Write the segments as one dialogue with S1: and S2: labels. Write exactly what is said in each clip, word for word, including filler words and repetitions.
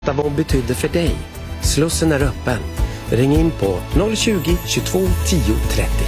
S1: Vad betyder för dig? Slussen är öppen. Ring in på noll tjugo, tjugotvå, tio, trettio.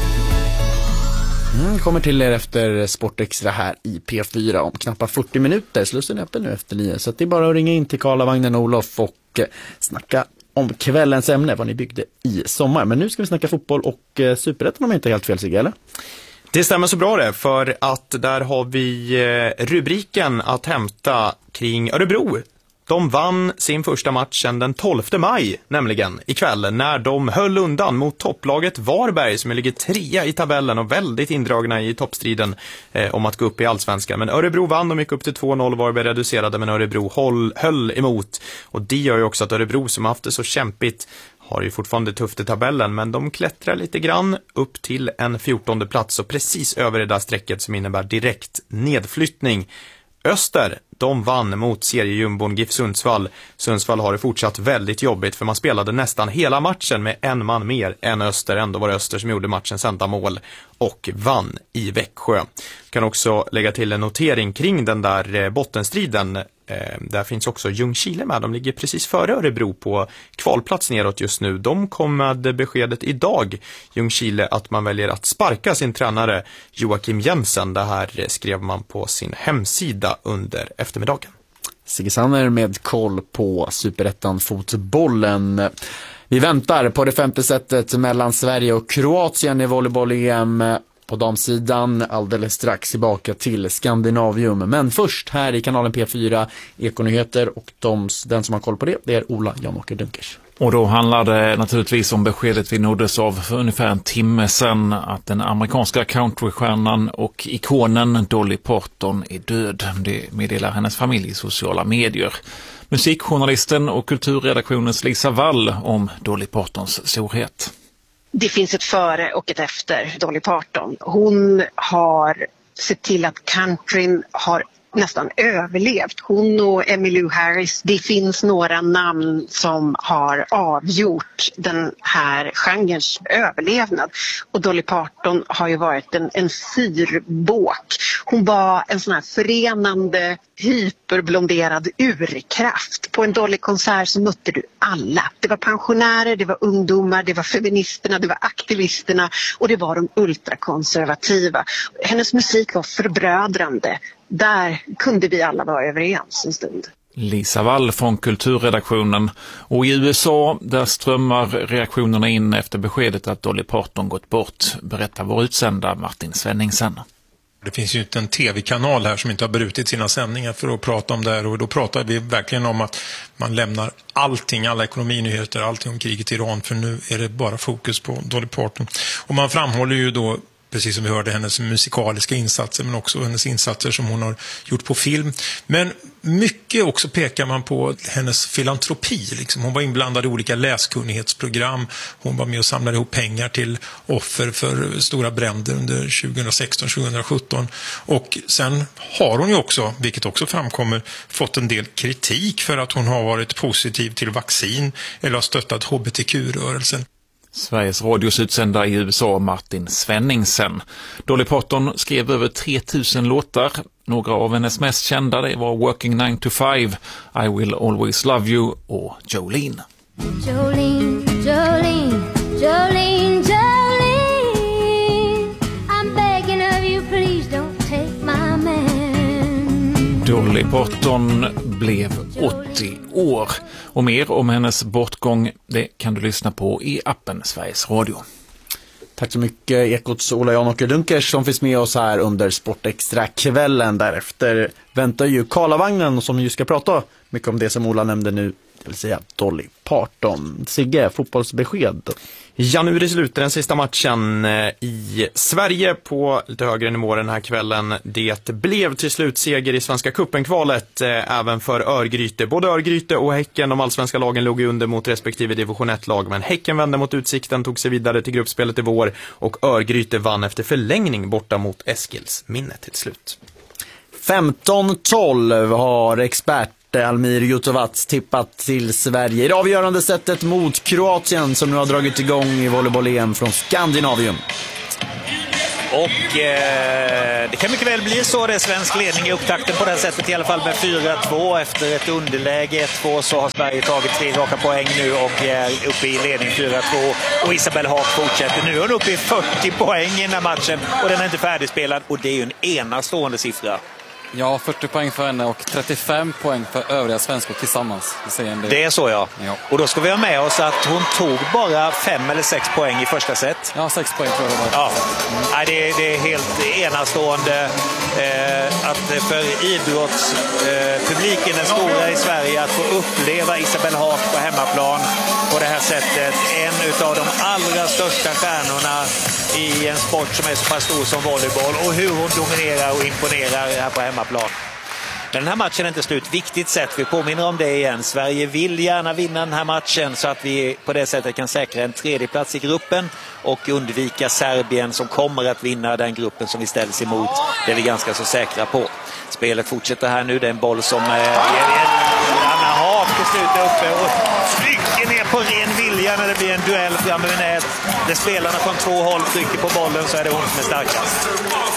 S2: Mm, kommer till er efter Sportextra här i P fyra om knappt fyrtio minuter. Slussen är öppen nu efter nio. Så det är bara att ringa in till Karlavagnen Olof och eh, snacka om kvällens ämne, vad ni byggde i sommar. Men nu ska vi snacka fotboll och eh, Superettan om jag inte helt fel, Sigge, eller?
S3: Det stämmer så bra det, för att där har vi eh, rubriken att hämta kring Örebro. De vann sin första matchen den tolfte maj, nämligen ikväll, när de höll undan mot topplaget Varberg som ligger trea i tabellen och väldigt indragna i toppstriden eh, om att gå upp i allsvenskan. Men Örebro vann, de gick upp till två noll, Varberg reducerade, men Örebro höll, höll emot. Och det gör ju också att Örebro, som haft det så kämpigt, har ju fortfarande tufft i tabellen, men de klättrar lite grann upp till en fjortonde plats och precis över det där strecket som innebär direkt nedflyttning. Öster, de vann mot seriejumbon GIF Sundsvall. Sundsvall har det fortsatt väldigt jobbigt, för man spelade nästan hela matchen med en man mer än Öster. Ändå var det Öster som gjorde matchens enda mål och vann i Växjö. Kan också lägga till en notering kring den där bottenstriden. Eh, där finns också Ljungskile med. De ligger precis före Örebro på kvalplats neråt just nu. De kom med beskedet idag, Ljungskile, att man väljer att sparka sin tränare Joakim Jensen. Det här skrev man på sin hemsida under eftermiddagen.
S2: Sigge Sanner med koll på Superettan fotbollen. Vi väntar på det femte sättet mellan Sverige och Kroatien i volleyboll-E M på damsidan alldeles strax tillbaka till Skandinavium. Men först här i kanalen P fyra, Ekonyheter, och de, den som har koll på det, det är Ola Jan-Åke Dunkers.
S4: Och då handlar det naturligtvis om beskedet vi nåddes av för ungefär en timme sedan, att den amerikanska countrystjärnan och ikonen Dolly Parton är död. Det meddelar hennes familj i sociala medier. Musikjournalisten och kulturredaktionens Lisa Wall om Dolly Partons storhet.
S5: Det finns ett före och ett efter Dolly Parton. Hon har sett till att countryn har nästan överlevt. Hon och Emmylou Harris, det finns några namn som har avgjort den här genrens överlevnad. Och Dolly Parton har ju varit en, en fyrbåk. Hon var en sån här förenande, hyperblonderad urkraft. På en Dolly-konsert så mötte du alla. Det var pensionärer, det var ungdomar, det var feministerna, det var aktivisterna och det var de ultrakonservativa. Hennes musik var förbrödrande. Där kunde vi alla vara överens en stund.
S4: Lisa Wall från kulturredaktionen. Och i U S A, där strömmar reaktionerna in efter beskedet att Dolly Parton gått bort, berättar vår utsända Martin Svenningsen.
S6: Det finns ju inte en tv-kanal här som inte har brutit sina sändningar för att prata om det här, och då pratar vi verkligen om att man lämnar allting, alla ekonominyheter, allting om kriget i Iran, för nu är det bara fokus på Dolly Parton. Och man framhåller ju då, precis som vi hörde, hennes musikaliska insatser, men också hennes insatser som hon har gjort på film. Men mycket också pekar man på hennes filantropi. Liksom. Hon var inblandad i olika läskunnighetsprogram. Hon var med och samlade ihop pengar till offer för stora bränder under tjugohundrasexton tjugohundrasjutton. Och sen har hon ju också, vilket också framkommer, fått en del kritik för att hon har varit positiv till vaccin eller har stöttat H B T Q-rörelsen.
S4: Sveriges radios utsända i U S A, Martin Svenningsen. Dolly Parton skrev över tre tusen låtar. Några av hennes mest kända det var Working nine to five, I Will Always Love You och Jolene.
S7: Jolene, Jolene, Jolene, Jolene, I'm begging of you, please don't take my man.
S4: Dolly Parton blev åttio år. Och mer om hennes bortgång, det kan du lyssna på i appen Sveriges Radio.
S2: Tack så mycket, Ekots Ola Jan-Åke Dunkers, som finns med oss här under Sportextra-kvällen. Därefter väntar ju Karlavagnen, som ju ska prata mycket om det som Ola nämnde nu, det vill säga Dolly Parton. Sigge, fotbollsbesked.
S3: Ja, nu är det slut den sista matchen i Sverige på lite högre nivå den här kvällen. Det blev till slut seger i Svenska Cupen-kvalet även för Örgryte. Både Örgryte och Häcken, de allsvenska lagen, låg under mot respektive division ett-lag. Men Häcken vände mot Utsikten, tog sig vidare till gruppspelet i vår, och Örgryte vann efter förlängning borta mot Eskils minne till slut.
S2: femton tolv har expert Almir Jutovac tippat till Sverige i det avgörande sättet mot Kroatien, som nu har dragit igång i volleyboll-E M från Skandinavium.
S8: Och eh, det kan mycket väl bli så. Det är svensk ledning i upptakten på det här sättet, i alla fall med fyra två. Efter ett underläge ett två så har Sverige tagit tre raka poäng nu och är uppe i ledning fyra två. Och Isabelle Haak fortsätter. Nu är hon uppe i fyrtio poäng i den här matchen och den är inte färdigspelad. Och det är ju en enastående siffra.
S9: Ja, fyrtio poäng för henne och trettiofem poäng för övriga svenskor tillsammans. Det,
S8: det är så, ja.
S9: ja.
S8: Och då ska vi ha med oss att hon tog bara fem eller sex poäng i första set.
S9: Ja, sex poäng tror jag det var.
S8: Ja. Mm. Nej, det, är, det är helt enastående eh, att för idrottspubliken eh, är stora i Sverige att få uppleva Isabelle Haak på hemmaplan på det här sättet. En av de allra största stjärnorna i en sport som är så pass stor som volleyboll, och hur hon dominerar och imponerar här på hemmaplan. Men den här matchen är inte slut. Viktigt sätt, vi påminner om det igen. Sverige vill gärna vinna den här matchen så att vi på det sättet kan säkra en tredje plats i gruppen och undvika Serbien som kommer att vinna den gruppen som vi ställs emot. Det är vi ganska så säkra på. Spelet fortsätter här nu. Det är en boll som eh, Anna Haak till slut är uppe och trycker ner på ren vilja när det blir en duell framme vid nät. Där spelarna från två håll trycker på bollen så är det hon som är starkast.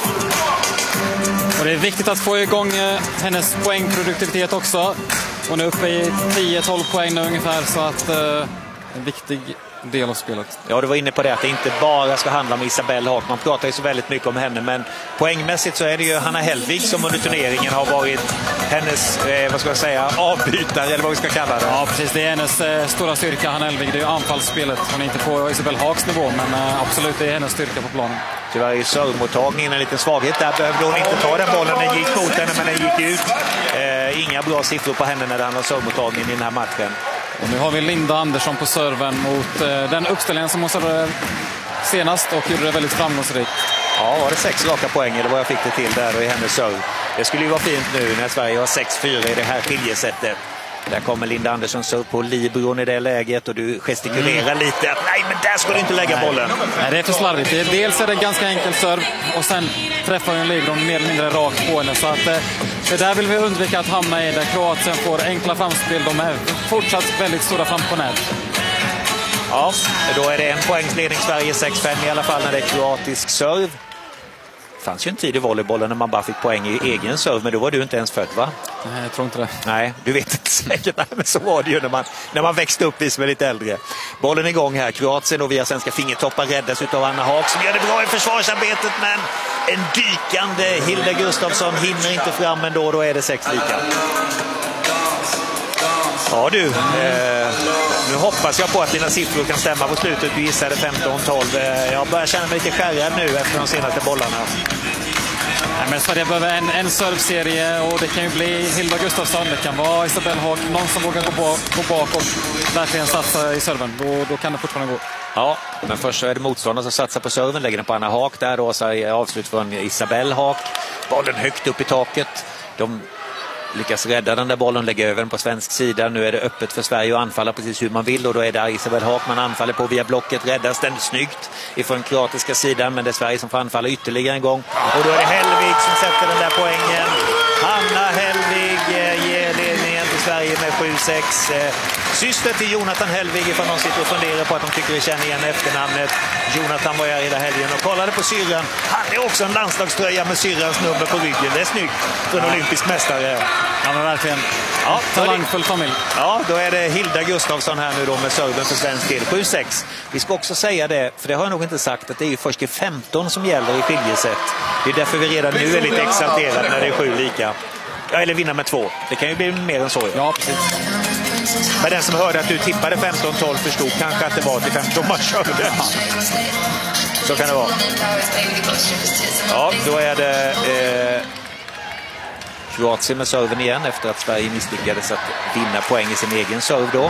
S9: Och det är viktigt att få igång eh, hennes poängproduktivitet också. Hon är uppe i tio tolv poäng nu ungefär, så att eh, en viktig del av spelet.
S8: Ja, du var inne på det att det inte bara ska handla om Isabelle Haak. Man pratar ju så väldigt mycket om henne, men poängmässigt så är det ju Hanna Hellvig som under turneringen har varit hennes, eh, vad ska jag säga, avbytare eller vad vi ska kalla det.
S9: Ja, precis. Det är hennes eh, stora styrka, Hanna Hellvig. Det är ju anfallsspelet. Hon är inte på Isabelle Haaks nivå, men eh, absolut, det är hennes styrka på planen.
S8: Tyvärr är servmottagningen en liten svaghet. Där behövde hon inte ta den bollen. Den gick mot henne, men den gick ut. Eh, inga bra siffror på henne när det handlar om servmottagningen i den här matchen.
S9: Och nu har vi Linda Andersson på serven mot eh, den uppställningen som hon servade senast och gjorde det väldigt framgångsrikt.
S8: Ja, var det sex raka poäng eller vad jag fick det till där och i hennes serv. Det skulle ju vara fint nu när Sverige har sex fyra i det här skiljesättet. Där kommer Linda Andersson serv på Libron i det läget och du gestikulerar mm. lite att nej, men där ska du inte lägga
S9: nej.
S8: bollen.
S9: Nej, det är för slarvigt. Det är, dels är det en ganska enkel serv och sen träffar ju Libron mer eller mindre rakt på henne. Så att, eh, det där vill vi undvika att hamna i, där Kroatien får enkla framspel. De är fortsatt väldigt stora fram på nät.
S8: Ja, då är det en poängsledning Sverige sex fem i alla fall när det är kroatisk serv. Det fanns ju en tid i volleybollen när man bara fick poäng i egen serv, men då var du inte ens född, va?
S9: Nej, jag tror inte det.
S8: Nej, du vet inte säkert. Nej, men så var det ju när man, när man växte upp i som är lite äldre. Bollen är igång här. Kroatien och via svenska fingertoppar räddas av Anna Haak som gör det bra i försvarsarbetet, men en dykande Hilda Gustafsson hinner inte fram ändå. Då är det sex lika. Ja du, eh, nu hoppas jag på att dina siffror kan stämma på slutet. Du gissade femton tolv. Eh, jag börjar känna mig lite skärrad nu efter de senaste bollarna.
S9: Nej, men Sverige behöver en, en servserie och det kan ju bli Hilda Gustafsson. Det kan vara Isabelle Haak. Någon som vågar gå bak, gå bak och verkligen satsa i serven. Då, då kan det fortfarande gå.
S8: Ja, men först så är det motståndare som satsar på serven. Lägger den på Anna Haak där då. Så är avslut från Isabelle Haak. Bollen högt upp i taket. De lyckas rädda den där bollen, lägga över den på svensk sida. Nu är det öppet för Sverige att anfalla precis hur man vill och då är det Isabelle Haak man anfaller på via blocket. Räddas den snyggt ifrån kroatiska sidan, men det är Sverige som får anfalla ytterligare en gång. Och då är det Hellvig som sätter den där poängen. Hanna Hellvig ger ledningen till Sverige med sju sex. Syster till Jonathan Hellvig, ifall någon sitter och funderar på att de tycker de känner igen efternamnet. Jonathan var här hela helgen och kollade på syrran. Han är också en landslagströja med syrrans nummer på ryggen. Det är snyggt för en olympisk mästare.
S9: Ja, men verkligen.
S8: Ja,
S9: talangfull familj.
S8: Ja, då är det Hilda Gustafsson här nu då med serven för svensk del. sju sex. Vi ska också säga det, för det har jag nog inte sagt, att det är ju först i femton som gäller i skiljesätt. Det är därför vi redan nu är lite exalterade när det är sju lika. Ja, eller vinna med två. Det kan ju bli mer än så.
S9: Ja, precis.
S8: Men den som hörde att du tippade femton tolv förstod kanske att det var till femton man körde. Så kan det vara. Ja, då är det eh, Kroatien med serven igen efter att Sverige misslyckades att vinna poäng i sin egen serv då.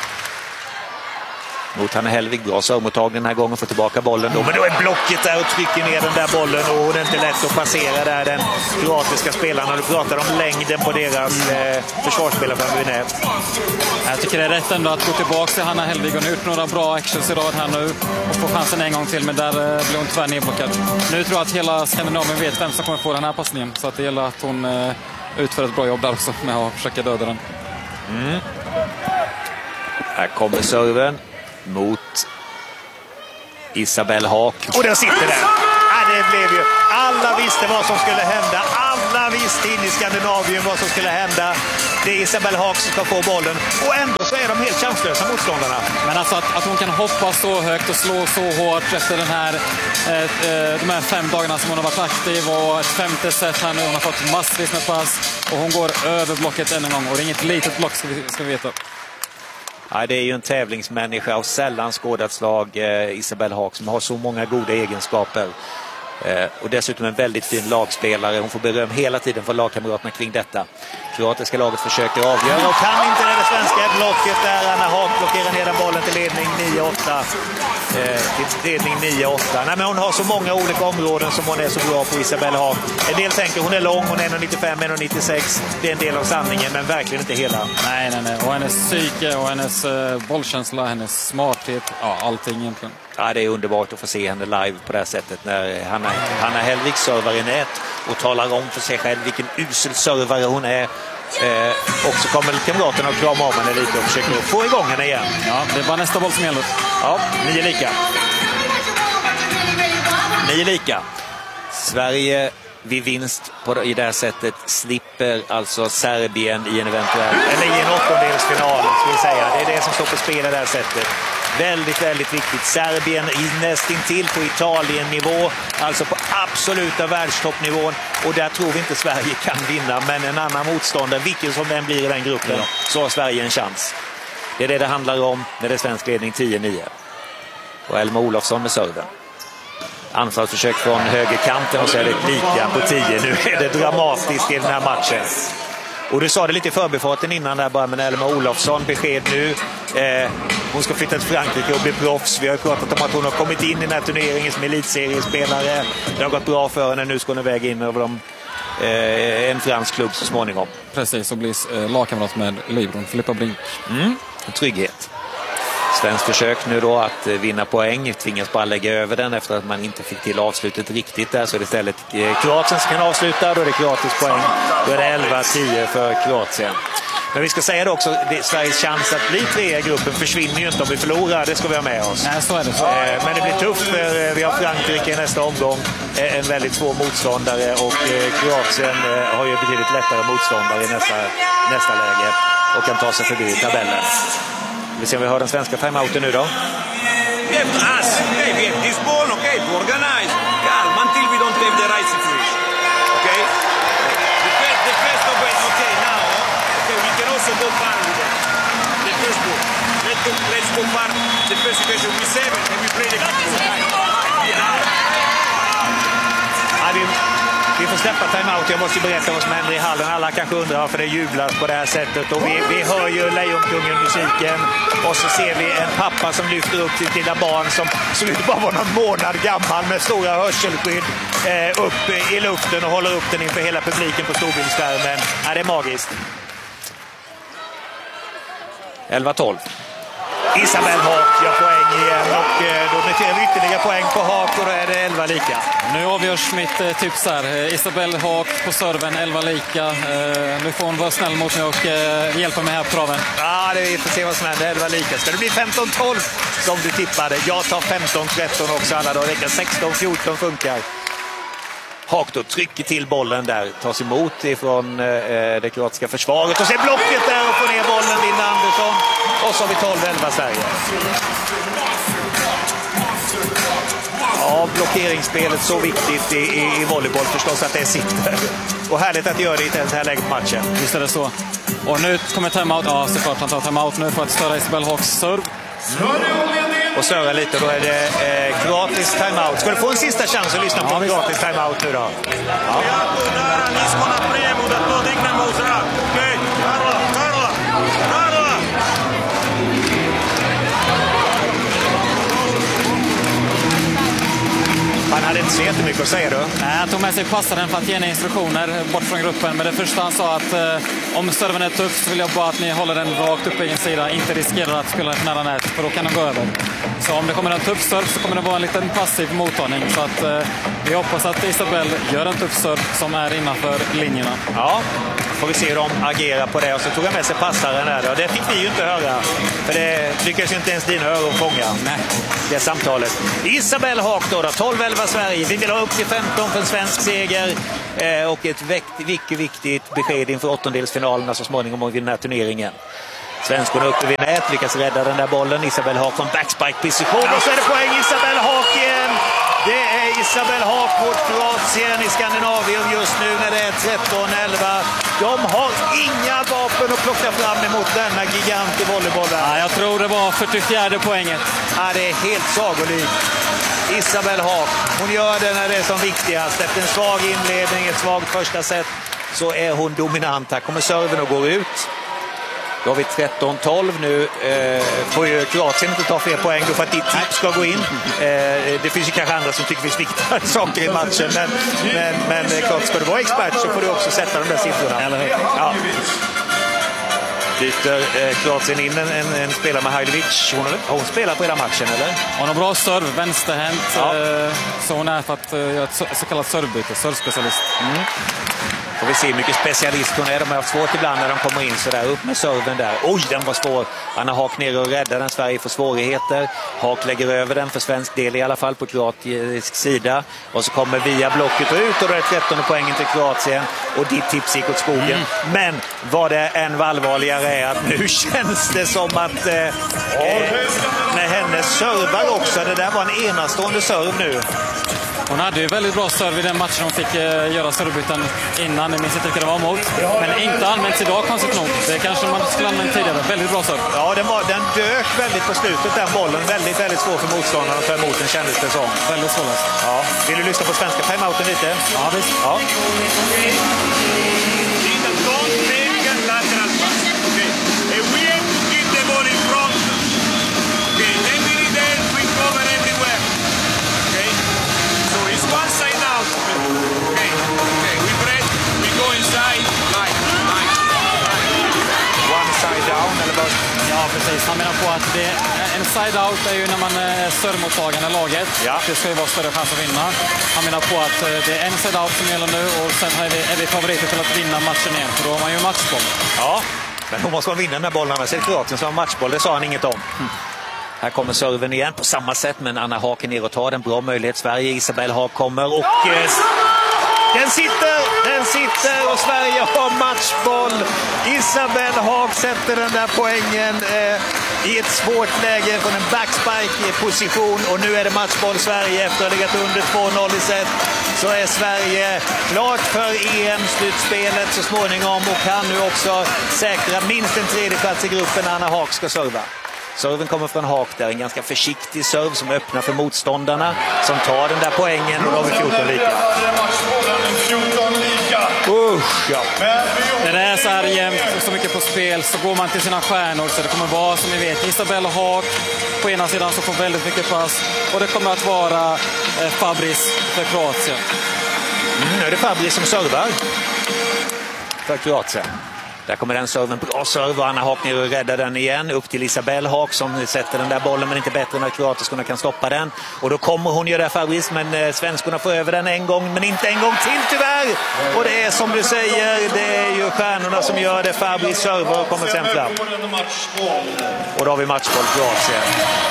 S8: Mot Hanna Hellvig, bra servmottagning den här gången, får tillbaka bollen då. Men då är blocket där och trycker ner den där bollen och det är inte lätt att passera där den kroatiska spelarna. Du pratar om längden på deras eh, försvarsspelare fram vid nät.
S9: Jag tycker det är rätt ändå att gå tillbaka till Hanna Hellvig. Hon har gjort några bra actions i rad här nu och får chansen en gång till, men där eh, blir hon tyvärr nedblockad. Nu tror jag att hela Skandinavien vet vem som kommer få den här passningen, så att det gäller att hon eh, utför ett bra jobb där också med att försöka döda den.
S8: Mm. Här kommer serven mot Isabelle Haak. Och den sitter där. Ja, det blev ju... Alla visste vad som skulle hända. Alla visste in i Skandinavien vad som skulle hända. Det är Isabelle Haak som ska få bollen. Och ändå så är de helt chanslösa motståndarna.
S9: Men alltså att, att hon kan hoppa så högt och slå så hårt efter den här, eh, de här fem dagarna som hon har varit aktiv och ett femte set här nu. Hon har fått massvis med pass och hon går över blocket än en gång. Och det är inget litet block ska vi, ska vi veta.
S8: Ja, det är ju en tävlingsmänniska och sällan skådat slag, eh, Isabelle Haak, som har så många goda egenskaper. Eh, och dessutom en väldigt fin lagspelare. Hon får beröm hela tiden för lagkamraterna kring detta. Kroatiska laget försöker avgöra och kan inte det svenska blocket där Anna Haak blockerar ner den bollen till ledning nio åtta. Eh, till ledning nio åtta. Nej, men hon har så många olika områden som hon är så bra på, Isabelle Haak. En del tänker hon är lång, hon är en nittiofem, en nittiosex. Det är en del av sanningen, men verkligen inte hela.
S9: Nej, nej, nej. Och hennes psyke och hennes uh, bollkänsla, hennes smarthet, ja, allting egentligen.
S8: Ja, det är underbart att få se henne live på det här sättet när Hanna, Hanna Hellvik servar i nät och talar om för sig själv vilken usel servare hon är. Eh, och så kommer kamraterna och kramar om henne lite och försöker få igång henne igen.
S9: Ja, det är bara nästa boll som gäller.
S8: Ja, nio lika. Nio lika. Sverige vid vinst på, i det här sättet slipper alltså Serbien i en eventuell, eller i en åttondelsfinal, ska vi säga. Det är det som står på spel i det här sättet. Väldigt, väldigt viktigt. Serbien är nästintill på Italien-nivå, alltså på absoluta världstoppnivån. Och där tror vi inte Sverige kan vinna, men en annan motståndare, vilken som den blir i den gruppen, ja, så har Sverige en chans. Det är det det handlar om när det är svensk ledning tio nio. Och Elma Olofsson med serven. Anfallsförsök från högerkanten och så är det lika på tio. Nu är det dramatiskt i den här matchen. Och du sa det lite i förbifarten innan där bara, men Elma Olofsson, besked nu. Eh, hon ska flytta till Frankrike och bli proffs. Vi har ju pratat om att hon har kommit in i den här turneringen som elitseriespelare. Det har gått bra för henne. Nu ska hon iväg in över dem, eh, en fransk klubb så småningom.
S9: Precis, och blir eh, lagkamrat med Libron, Filippa Brink.
S8: Mm. Trygghet. Svensk försök nu då att vinna poäng, tvingas bara lägga över den efter att man inte fick till avslutet riktigt där, så är det istället Kroatien som kan avsluta, då är det kroatisk poäng, då är det elva tio för Kroatien. Men vi ska säga det också, det, Sveriges chans att bli tre i gruppen försvinner ju inte om vi förlorar, det ska vi ha med oss.
S9: Nej, så är det så.
S8: Men det blir tufft, för vi har Frankrike i nästa omgång, en väldigt svår motståndare, och Kroatien har ju betydligt lättare motståndare i nästa, nästa läge och kan ta sig förbi tabellen. Vi ser om vi har den svenska timeouten nu då.
S10: We have us, okay, we have this ball, okay, to organize. Calm, until we don't have the right situation. Okay? The first, the first of it, okay, now, okay, we can also go far with that. The first ball. Let's go, let's go far. The first situation, we save it, and we play the game.
S8: Ja, vi, vi får släppa timeout. Jag måste berätta vad som händer i hallen. Alla kanske undrar varför det jublas på det här sättet. Och vi, vi hör ju Lejonkungen-musiken. Och så ser vi en pappa som lyfter upp sitt lilla barn som såg ut bara var någon månad gammal med stora hörselskydd eh, upp i luften och håller upp den inför hela publiken på storbildsskärmen. Ja, det är magiskt. elva tolv. Isabelle Haak gör poäng igen, och då noterar vi ytterligare poäng på Haak, och då är det elva lika.
S9: Nu avgörs mitt eh, tips här. Isabelle Haak på serven, elva lika. Eh, nu får hon vara snäll mot mig och eh, hjälpa mig här på traven.
S8: Ja, det, vi får se vad som händer. elva lika. Ska det bli femton tolv som du tippade? Jag tar femton tretton också alla dagar. sexton fjorton funkar. Haak då trycker till bollen där, tas emot ifrån eh, det kroatiska försvaret, och så är blocket där och får ner bollen, Linda Andersson, och så har vi tolv elva Sverige. Ja, blockeringsspelet så viktigt i, i, i volleyboll förstås, att det sitter. Och härligt att göra det i det här läget på matchen.
S9: Visst är det så. Och nu kommer timeout. Ja, såklart han tar timeout nu för att störa Isabelle Haaks serv.
S8: Och störa lite, då är det eh, kroatisk timeout. Ska du få en sista chans att lyssna på ja, en kroatisk timeout nu då? Ja. Han hade inte så jättemycket att säga då.
S9: Nej, han tog med sig passaren för att ge henne instruktioner bort från gruppen. Men det första han sa att eh, om serven är tuff så vill jag bara att ni håller den rakt upp på egen sida. Inte riskerar att spela ett nära nät, för då kan den gå över. Så om det kommer en tuff serv så kommer det vara en liten passiv mottagning. Så att eh, vi hoppas att Isabelle gör en tuff serv som är innanför linjerna.
S8: Ja, får vi se hur de agerar på det. Och så tog jag med sig passaren där. Och det fick vi ju inte höra. För det lyckades ju inte ens dina öron fånga. Nej. Det samtalet. Isabelle Haak då, då tolv elva Sverige. Vi vill ha upp till femton för en svensk seger. Eh, och ett viktigt, viktigt besked inför åttondelsfinalerna så småningom om den här turneringen. Svenskorna uppe vid nät, lyckas rädda den där bollen. Isabelle Haak från backspike-position. Och så är det poäng Isabelle Haak igen. Det är Isabelle Haak mot Kroatien i Skandinavien just nu när det är tretton elva. De har inga vapen att plocka fram emot denna gigant i volleybollen.
S9: Ja, jag tror det var fyrtiofjärde poänget.
S8: Ja, det är helt sagolikt. Isabelle Haak, hon gör det när det är som viktigast. Efter en svag inledning, ett svagt första set, så är hon dominant. Här kommer serven och går ut. Då har vi tretton tolv nu. Eh, får ju Kroatien inte ta fler poäng då för att ditt tips ska gå in. Eh, det finns ju kanske andra som tycker vi sviktar saker i matchen. Men, men, men klart, ska du vara expert så får du också sätta de där siffrorna. Eller hur? Ja. Byter eh, Kroatien in en, en, en spelare med Hajlovic. Hon, hon spelar på hela matchen, eller?
S9: Hon har bra serv, vänsterhänt.
S8: Ja.
S9: Eh, så hon är för att eh, göra ett så, så kallat servbyte, servspecialist.
S8: Mm. Får vi se hur mycket specialist hon är. De har haft svårt ibland när de kommer in så där. Upp med serven där. Oj, den var svår. Anna Haak ner och räddar den. Sverige får svårigheter. Haak lägger över den för svensk del i alla fall på kroatisk sida. Och så kommer via blocket ut och då är trettonde poängen till Kroatien. Och ditt tips gick åt skogen. Mm. Men vad det än allvarligare är att nu känns det som att eh, eh, när henne servar också. Det där var en enastående serv nu.
S9: Hon hade ju väldigt bra serv i den matchen hon fick eh, göra servbyten innan. Jag minns inte vilka det var mot. Men inte använts idag konstigt nog. Det kanske man skulle använda tidigare. Väldigt bra serv.
S8: Ja, den, var, den dök väldigt på slutet, den bollen. Väldigt, väldigt svår för motståndaren att ta emot den, kändes det som.
S9: Väldigt svårt.
S8: Ja. Vill du lyssna på svenska timeouten lite?
S9: Ja, visst.
S8: Ja.
S9: Ja, precis. Han menar på att det, en side-out är ju när man är servmottagande laget.
S8: Ja.
S9: Det ska ju vara större chans att vinna. Han menar på att det är en side-out som gäller nu och sen är vi, är vi favoriter till att vinna matchen igen. För då har man ju matchboll.
S8: Ja, men hon måste vinna den här bollen. Annars är det Kroatien som har matchboll. Det sa han inget om. Mm. Här kommer serven igen på samma sätt. Men Anna Haak är ner och tar den. Bra möjlighet. Sverige, Isabelle Haak kommer och... Eh, Den sitter, den sitter och Sverige har matchboll. Isabelle Haak sätter den där poängen eh, i ett svårt läge från en backspike-position. Och nu är det matchboll Sverige efter att ha legat under två noll i set. Så är Sverige klart för E M-slutspelet så småningom och kan nu också säkra minst en tredje plats i gruppen när Anna Haak ska serva. Serven kommer från Haak där, en ganska försiktig serv som öppnar för motståndarna som tar den där poängen och då har vi fjorton lika. Usch, ja.
S9: När det är så här jämnt och så mycket på spel så går man till sina stjärnor så det kommer vara som ni vet Isabelle Haak på ena sidan som får väldigt mycket pass och det kommer att vara eh, Fabris för Kroatien.
S8: Mm, nu är det Fabris som servar för Kroatien. Där kommer den serven, bra serv och Anna Haak ner och räddar den igen. Upp till Isabelle Haak som sätter den där bollen men inte bättre när kroatiskorna kan stoppa den. Och då kommer hon göra Fabris men eh, svenskorna får över den en gång men inte en gång till tyvärr. Och det är som du säger, det är ju stjärnorna som gör det. Fabris server och kommer sen fram. Och då har vi matchboll Kroatien.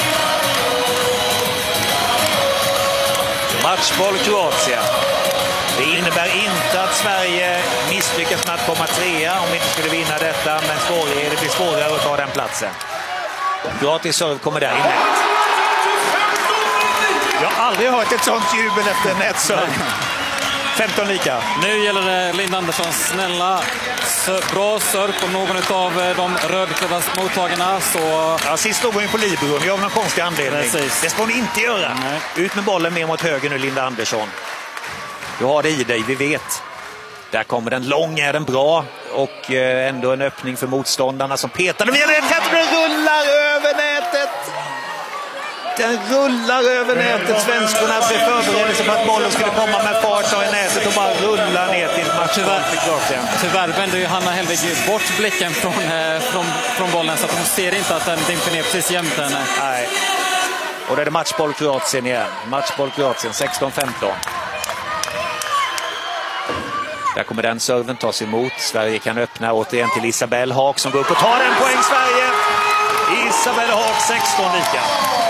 S8: Matchboll Kroatien. Det innebär inte att Sverige misslyckas med att komma trea om vi inte skulle vinna detta, men svårare, det blir svårare att ta den platsen. Kroatisk serv kommer där in. Jag har aldrig hört ett sånt jubel efter en nätserv. femton lika.
S9: Nu gäller det Linda Andersson snälla bra serv på någon av de rödklädda mottagarna. Så...
S8: Ja, sist låg hon ju på Libron, jag har någon konstig anledning.
S9: Precis.
S8: Det ska hon inte göra. Nej. Ut med bollen mer mot höger nu, Linda Andersson. Du har det i dig, vi vet. Där kommer den lång, är den bra. Och eh, ändå en öppning för motståndarna som petar. Den rullar över nätet. Den rullar över nätet. Svenskorna blev förberedda sig på att bollen skulle komma med fart av nätet och bara rulla ner till matchen.
S9: Tyvärr, tyvärr vänder ju Hanna Helvig bort blicken från, eh, från, från bollen så att hon ser inte att den dimper ner precis jämte henne.
S8: Nej. Och då är det matchboll Kroatien igen. Matchboll Kroatien, sexton femton. Där kommer den serven tas emot. Sverige kan öppna återigen till Isabelle Haak som går upp och tar en poäng Sverige. Isabelle Haak sexton lika.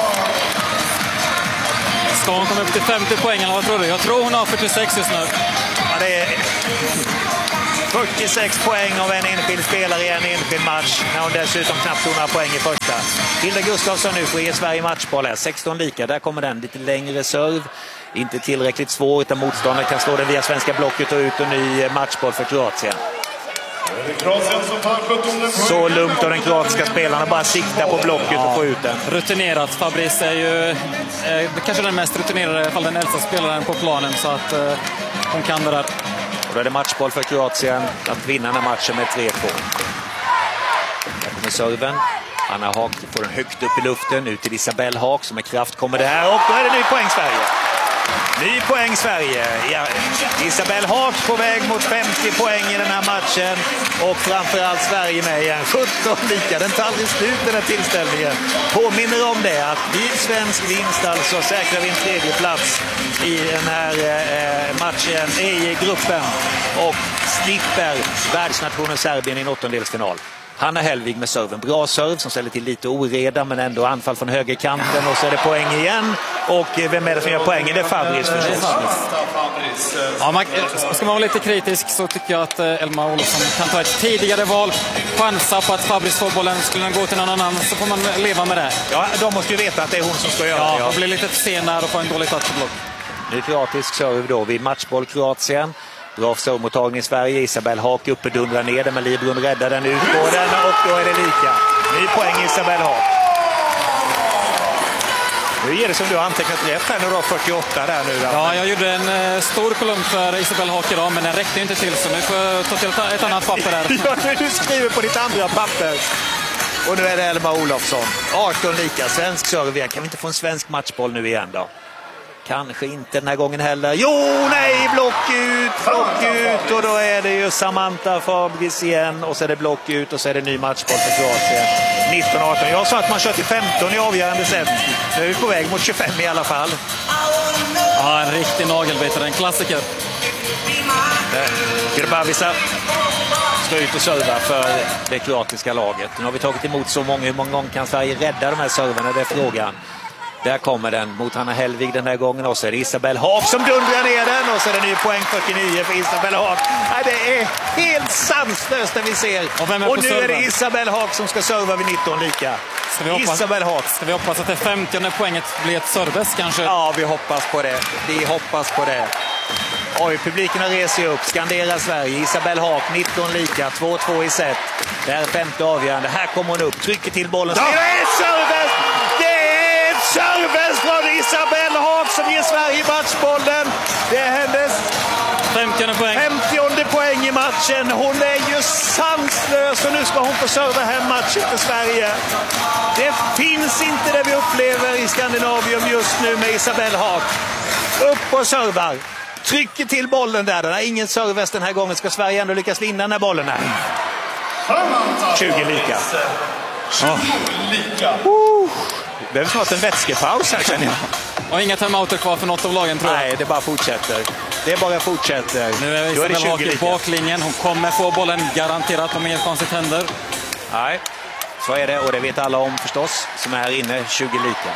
S9: Ska hon komma upp till femtio poäng eller vad tror du? Jag tror hon har fyrtiosex just nu.
S8: Ja, det är fyrtiosex poäng av en enskild spelare i en enskild match. När hon dessutom knappt tog några poäng i första. Hilda Gustafsson nu får ge Sverige matchboll här. sexton lika. Där kommer den lite längre serv. Inte tillräckligt svår utan motståndaren kan slå den via svenska blocket och ut en ny matchboll för Kroatien. Så lugnt av den kroatiska spelarna bara sikta på blocket och få ut den.
S9: Rutinerat. Fabrice är ju eh, kanske den mest rutinerade, i alla fall den äldsta spelaren på planen, så att eh, hon kan det där.
S8: Och då är det matchboll för Kroatien att vinna den här matchen med tre två. Där kommer serven. Anna Haak får den högt upp i luften. Ut till Isabelle Haak som med kraft kommer det här. Och då är det ny poäng Sverige. Ny poäng Sverige. Ja, Isabelle Haak på väg mot femtio poäng i den här matchen. Och framförallt Sverige med igen. sjutton lika. Den tar aldrig slut den här tillställningen. Påminner om det att vid svensk vinst alltså säkrar vi en tredje plats i den här eh, matchen i gruppen. Och slipper världsnationen Serbien i en åttondelsfinal. Hanna Hellvig med serven. Bra serv som ställer till lite oreda men ändå anfall från högerkanten och så är det poäng igen. Och vem är det som gör poängen? Det är Fabrice förstås.
S9: Ja, man, ska man vara lite kritisk så tycker jag att Elma Olofsson kan ta ett tidigare val. Chansa på att Fabrice får bollen. Skulle den gå till någon annan så får man leva med det.
S8: Ja, de måste ju veta att det är hon som ska göra
S9: ja,
S8: det. Ja,
S9: och blir lite för sen där och får en dålig touchblock.
S8: Ny kroatisk serv då vid matchboll Kroatien. Bra servmottagning i Sverige. Isabelle Haak uppe dundrar ner den men Librun räddar den ut på den och då är det lika. Ny poäng Isabelle Haak. Nu ger det som du har antecknat rätt här nu då, fyrtioåtta där nu. Då.
S9: Ja, jag gjorde en eh, stor kolumn för Isabelle Haak idag men den räckte inte till så nu får jag ta till ett, ett annat papper där.
S8: Ja, du skriver på ditt andra papper. Och nu är det Elma Olofsson. arton lika, svensk server. Kan vi inte få en svensk matchboll nu igen då? Kanske inte den här gången heller. Jo, nej, block ut, block ut. Och då är det ju Samantha Fabrice igen. Och så är det block ut och så är det ny matchboll för Kroatien. nitton arton. Jag sa att man kör till femton i avgörande sätt. Nu är vi på väg mot tjugofem i alla fall.
S9: Ja, en riktig nagelbitare, en klassiker.
S8: Grbavica ska ut och serva för det kroatiska laget. Nu har vi tagit emot så många. Hur många gånger kan Sverige rädda de här serverna? Det är frågan. Där kommer den mot Hanna Hellvig den här gången. Och så är det Isabelle Haak som dundrar ner den. Och så är det ny poäng fyrtionio för Isabelle Haak. Nej, det är helt sanslöst när vi ser.
S9: Och, vem är
S8: och
S9: på
S8: nu
S9: serven?
S8: är det Isabelle Haak som ska serva vid nitton lika.
S9: Ska vi hoppas,
S8: Isabelle Haak.
S9: Ska vi hoppas att det femtionde poänget blir ett service kanske?
S8: Ja, vi hoppas på det. Vi hoppas på det. Oj, publiken har rest sig upp. Skanderar Sverige. Isabelle Haak, nitton lika. två två i set. Det här är femte avgörande. Här kommer hon upp. Trycker till bollen. Ja. Det är ett service! Service från Isabelle Haak som ger Sverige matchbollen. Det är hennes
S9: femtionde poäng.
S8: femtionde poäng i matchen. Hon är ju sanslös och nu ska hon få serva hem matchen för Sverige. Det finns inte det vi upplever i Skandinavium just nu med Isabelle Haak. Upp och servar. Trycker till bollen där. Den har ingen service den här gången. Ska Sverige ändå lyckas vinna den här bollen här? tjugo lika.
S6: tjugo lika.
S8: Oh. Det behövs snart en vätskepaus här känner jag.
S9: Och inga timeouter kvar för något av lagen tror jag.
S8: Nej, det bara fortsätter. Det bara fortsätter.
S9: Nu är Isabelle Haak i baklinjen. Hon kommer få bollen garanterat om inget konstigt händer.
S8: Nej, så är det och det vet alla om förstås som är här inne. tjugo lika.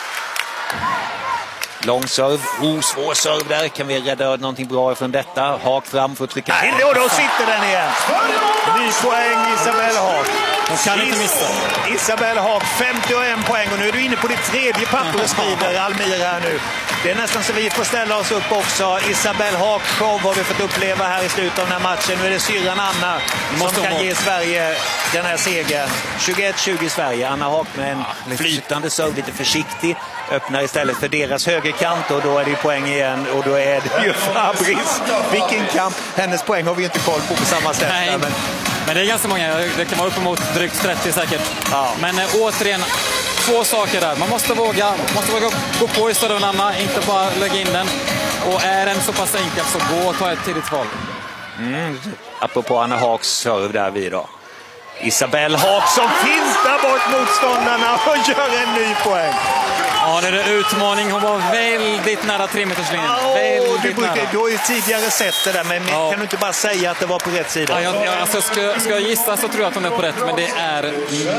S8: Lång serv. Oh, svår serv där. Kan vi rädda någonting bra från detta? Haak fram för att trycka till. Och då sitter den igen. Ny poäng Isabelle Haak.
S9: Hon kan inte missa.
S8: Isabelle Haak, femtioen poäng. Och nu är du inne på ditt tredje papper och skriver Almira här nu. Det är nästan så vi får ställa oss upp också. Isabelle Haak show har vi fått uppleva här i slutet av den här matchen. Nu är det syrran Anna som kan ge Sverige den här segern. tjugoett tjugo Sverige. Anna Haak med en flytande serv, lite försiktig. Öppnar istället för deras högerkant och då är det ju poäng igen. Och då är det ju Fabrice. Vilken kamp. Hennes poäng har vi inte koll på på samma sätt.
S9: Nej.
S8: Men...
S9: Men det är ganska många. Det kan vara uppemot drygt trettio säkert.
S8: Ja.
S9: Men äh, återigen, två saker där. Man måste våga, måste våga gå på i serven Anna, inte bara lägga in den. Och är den så pass enkel så gå och ta ett tidigt val.
S8: Mm. Apropå Anna Haaks serv där vi då. Isabelle Haak som fintar bort motståndarna och gör en ny poäng.
S9: Ja, det är en utmaning. Hon var väldigt nära tremeterslinjen.
S8: Oh,
S9: väldigt
S8: du, brukar,
S9: nära.
S8: du har ju tidigare sett det där, men
S9: Ja.
S8: kan du inte bara säga att det var på rätt sida?
S9: Ja, jag, jag, alltså, ska, ska jag gissa så tror jag att hon är på rätt, men det är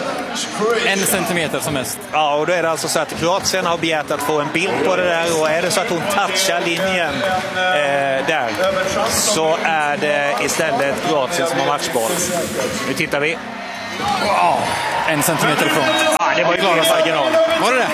S9: en centimeter som mest.
S8: Ja, och då är det alltså så att Kroatien har begärt att få en bild på det där, och är det så att hon touchar linjen eh, där, så är det istället Kroatien som har matchboll. Nu tittar vi.
S9: Wow. En centimeter ifrån.
S8: Ja, det var ju klara marginal.
S9: Var det det?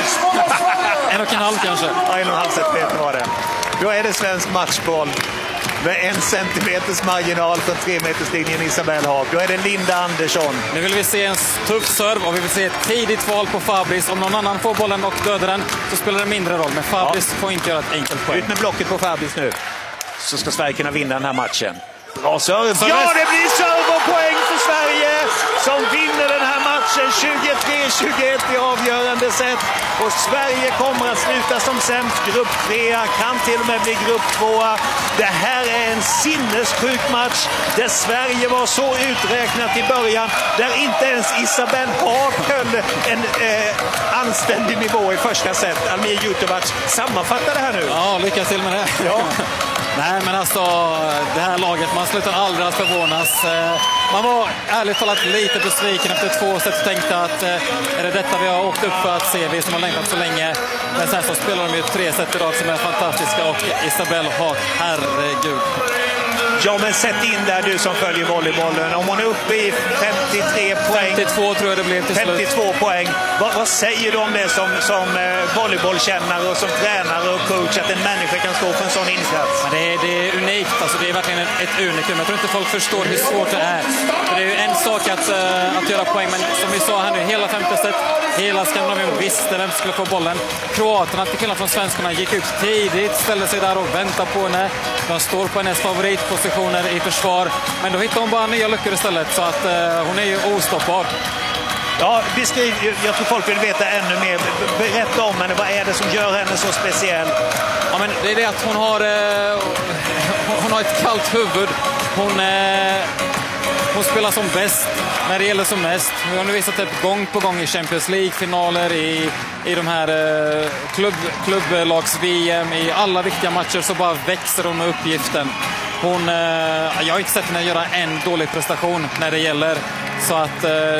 S9: En och en halv kanske.
S8: Ja, en och en halv centimeter var det. Då är det svensk matchboll med en centimeters marginal från tremeterslinjen Isabelle Haak. Då är det Linda Andersson.
S9: Nu vill vi se en tuff serv och vi vill se ett tidigt val på Fabris. Om någon annan får bollen och dödar den så spelar det mindre roll. Men Fabris ja. får inte göra ett enkelt poäng.
S8: Ut med blocket på Fabris nu. Så ska Sverige kunna vinna den här matchen. Bra serv. Ja, det blir serv och poäng för Sverige som vinner den här matchen tjugotre tjugoett i avgörande set. Och Sverige kommer att sluta som sämst. Grupp tre kan till och med bli grupp två. Det här är en sinnessjuk match där Sverige var så uträknat i början. Där inte ens Isabelle Haak höll en eh, anständig nivå i första set. Almir Jutovac sammanfattar det här nu.
S9: Ja, lycka till med det.
S8: Ja.
S9: Nej, men alltså det här laget, man slutar aldrig att förvånas. Man var ärligt talat lite besviken efter två set och tänkte att är det detta vi har åkt upp för att se, vi som har längtat så länge. Men sen så spelar de ju tre set idag som är fantastiska, och Isabelle Haak, herregud.
S8: Ja, men sätt in där du som följer volleybollen. Om hon är uppe i femtiotre poäng.
S9: femtiotvå tror jag det blev till slut.
S8: femtiotvå poäng. Vad, vad säger du om det som, som eh, volleybollkännare och som tränare och coach, att en människa kan stå för en sån insats?
S9: Ja, det, är, det är unikt. Alltså, det är verkligen ett unikum. Jag tror inte folk förstår hur svårt det är. För det är ju en sak att, uh, att göra poäng, men som vi sa här nu, hela femte set, hela Skandinavien visste vem som skulle få bollen. Kroaterna, till skillnad från svenskarna, gick ut tidigt, ställde sig där och väntade på henne. De står på hennes favoritpositioner i försvar, men då hittar hon bara nya luckor istället, så att uh, hon är ju ostoppbar.
S8: Ja, beskriv, jag tror folk vill veta ännu mer. Berätta om henne, vad är det som gör henne så speciell?
S9: Ja, men det är det att hon har, uh, hon har ett kallt huvud. Hon, uh, hon spelar som bäst när det gäller som mest. Hon har nu visat det gång på gång i Champions League-finaler, i, i de här uh, klubb, klubblags-V M, i alla viktiga matcher så bara växer hon med uppgiften. Hon, uh, jag har inte sett henne göra en dålig prestation när det gäller, så att uh,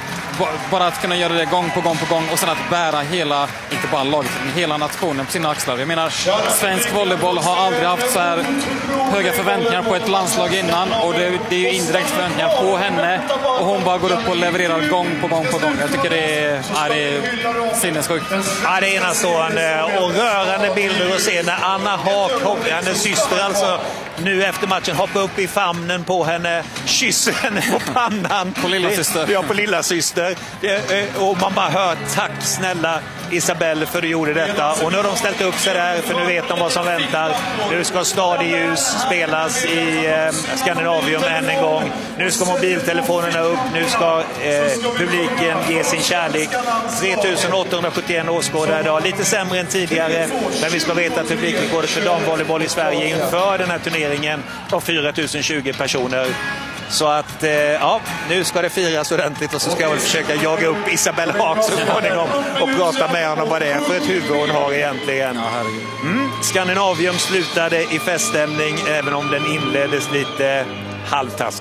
S9: bara att kunna göra det gång på gång på gång och sen att bära hela, inte bara laget, men hela nationen på sina axlar. Jag menar, svensk volleyboll har aldrig haft så här höga förväntningar på ett landslag innan, och det, det är ju indirekt förväntningar på henne, och hon bara går upp och levererar gång på gång på gång. Jag tycker det är, ja, det är sinnessjukt.
S8: Ja, det är enastående och rörande bilder att se när Anna Haak, hennes syster alltså, nu efter matchen hoppar upp i famnen på henne, kysser henne på pannan.
S9: På lilla syster.
S8: Ja, på lilla syster. Och man bara hör, tack snälla Isabelle för du gjorde detta. Och nu har de ställt upp sig där, för nu vet de vad som väntar. Nu ska Stad i ljus spelas i eh, Skandinavium än en gång. Nu ska mobiltelefonerna upp. Nu ska eh, publiken ge sin kärlek. tre tusen åttahundrasjuttioen åskådare idag. Lite sämre än tidigare. Men vi ska veta att publikrekordet för damvolleyboll i Sverige inför den här turneringen var fyra tusen tjugo personer. Så att, eh, ja, nu ska det firas ordentligt, och så ska jag väl försöka jaga upp Isabelle Haak så småningom och prata med honom vad det är för ett huvud hon har egentligen. Mm. Skandinavium slutade i feststämning, även om den inleddes lite halvtaskigt.